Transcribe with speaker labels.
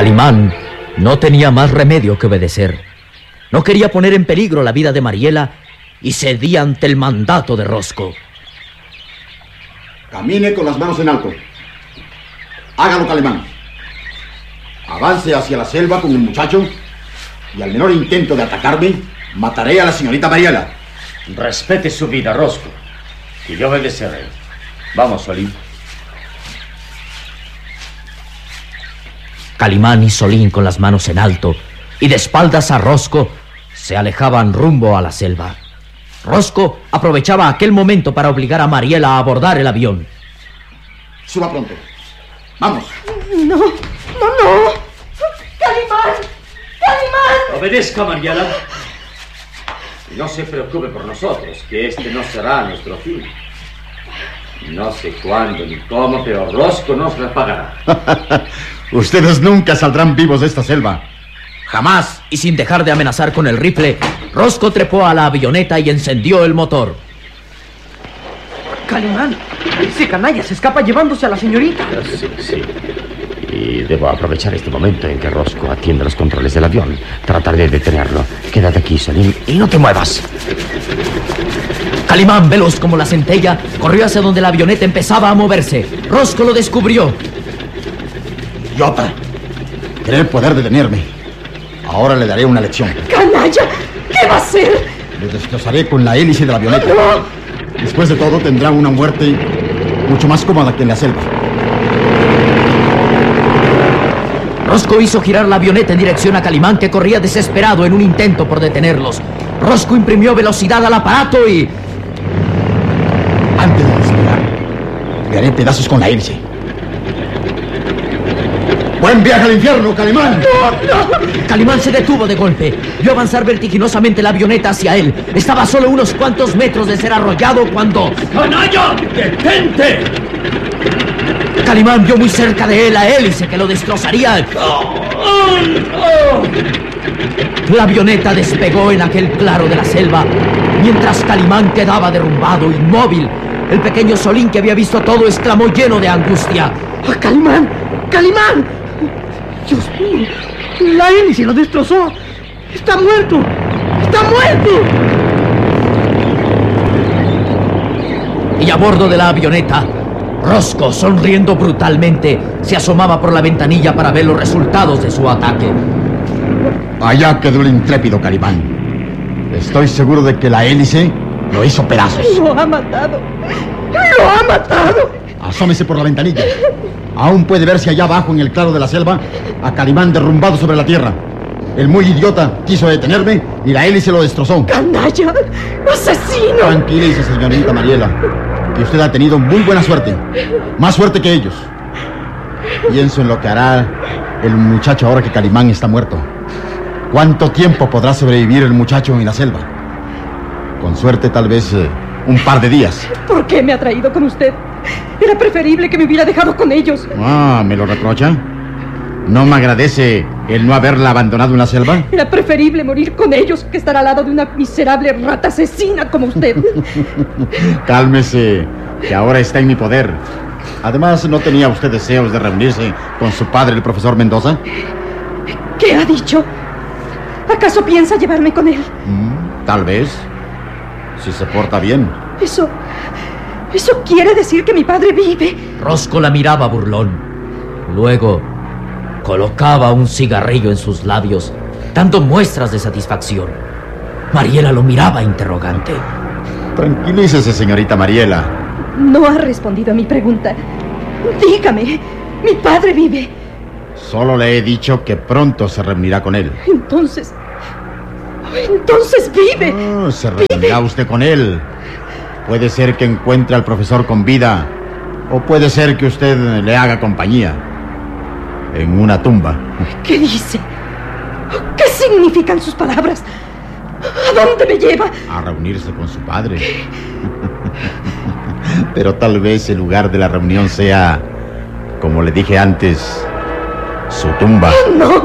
Speaker 1: Calimán no tenía más remedio que obedecer. No quería poner en peligro la vida de Mariela y cedía ante el mandato de Rosco.
Speaker 2: Camine con las manos en alto. Hágalo, Calimán. Avance hacia la selva con el muchacho y al menor intento de atacarme, mataré a la señorita Mariela.
Speaker 3: Respete su vida, Rosco, y yo obedeceré. Vamos, Solín.
Speaker 1: Calimán y Solín, con las manos en alto y de espaldas a Rosco, se alejaban rumbo a la selva. Rosco aprovechaba aquel momento para obligar a Mariela a abordar el avión.
Speaker 2: Suba pronto. Vamos.
Speaker 4: No. ¡Calimán!
Speaker 3: Obedezca, Mariela. Y no se preocupe por nosotros, que este no será nuestro fin. No sé cuándo ni cómo, pero Rosco nos repagará.
Speaker 2: Ustedes nunca saldrán vivos de esta selva. Jamás.
Speaker 1: Y sin dejar de amenazar con el rifle, Rosco trepó a la avioneta y encendió el motor.
Speaker 4: ¡Calimán! Ese canalla se escapa llevándose a la señorita.
Speaker 3: Sí. Y debo aprovechar este momento en que Rosco atiende los controles del avión. Trataré de detenerlo. Quédate aquí, Solín, y no te muevas.
Speaker 1: Calimán, veloz como la centella, corrió hacia donde la avioneta empezaba a moverse. Rosco lo descubrió.
Speaker 2: Idiota. Cree el poder detenerme. Ahora le daré una lección.
Speaker 4: ¡Canalla! ¿Qué va a hacer?
Speaker 2: Le destrozaré con la hélice de la avioneta. Después de todo, tendrá una muerte mucho más cómoda que en la selva.
Speaker 1: Rosco hizo girar la avioneta en dirección a Calimán, que corría desesperado en un intento por detenerlos. Rosco imprimió velocidad al aparato y...
Speaker 2: Antes de despegar, le haré pedazos con la hélice. ¡Buen viaje al infierno, Calimán!
Speaker 1: ¡No! Calimán se detuvo de golpe. Vio avanzar vertiginosamente la avioneta hacia él. Estaba a solo unos cuantos metros de ser arrollado cuando...
Speaker 3: ¡Canalla! ¡Detente!
Speaker 1: Calimán vio muy cerca de él la hélice que lo destrozaría. La avioneta despegó en aquel claro de la selva, mientras Calimán quedaba derrumbado, inmóvil. El pequeño Solín, que había visto todo, exclamó lleno de angustia.
Speaker 4: ¡Calimán! ¡Dios mío! La hélice lo destrozó. ¡Está muerto!
Speaker 1: Y a bordo de la avioneta, Rosco, sonriendo brutalmente, se asomaba por la ventanilla para ver los resultados de su ataque.
Speaker 2: Allá quedó el intrépido Calimán. Estoy seguro de que la hélice lo hizo pedazos.
Speaker 4: ¡Lo ha matado!
Speaker 2: Asómese por la ventanilla. Aún puede verse allá abajo en el claro de la selva a Calimán derrumbado sobre la tierra. El muy idiota quiso detenerme y la hélice lo destrozó.
Speaker 4: ¡Canalla! ¡Asesino!
Speaker 2: Tranquilícese, señorita Mariela, que usted ha tenido muy buena suerte. Más suerte que ellos. Pienso en lo que hará el muchacho ahora que Calimán está muerto. ¿Cuánto tiempo podrá sobrevivir el muchacho en la selva? Con suerte, tal vez un par de días.
Speaker 4: ¿Por qué me ha traído con usted? Era preferible que me hubiera dejado con ellos.
Speaker 2: ¿Me lo reprocha? ¿No me agradece el no haberla abandonado en la selva?
Speaker 4: Era preferible morir con ellos que estar al lado de una miserable rata asesina como usted.
Speaker 2: Cálmese, que ahora está en mi poder. Además, ¿no tenía usted deseos de reunirse con su padre, el profesor Mendoza?
Speaker 4: ¿Qué ha dicho? ¿Acaso piensa llevarme con él?
Speaker 2: Tal vez, si se porta bien.
Speaker 4: Eso quiere decir que mi padre vive.
Speaker 1: Rosco la miraba burlón. Luego colocaba un cigarrillo en sus labios, dando muestras de satisfacción. Mariela lo miraba interrogante.
Speaker 2: Tranquilícese, señorita Mariela.
Speaker 4: No ha respondido a mi pregunta. Dígame, mi padre vive.
Speaker 2: Solo le he dicho que pronto se reunirá con él.
Speaker 4: Entonces vive.
Speaker 2: Se reunirá usted con él. Puede ser que encuentre al profesor con vida, o puede ser que usted le haga compañía en una tumba.
Speaker 4: ¿Qué dice? ¿Qué significan sus palabras? ¿A dónde me lleva?
Speaker 2: A reunirse con su padre. Pero tal vez el lugar de la reunión sea, como le dije antes, su tumba.
Speaker 4: No.